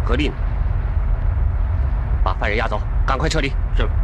何力呢？把犯人押走，赶快撤离。 是。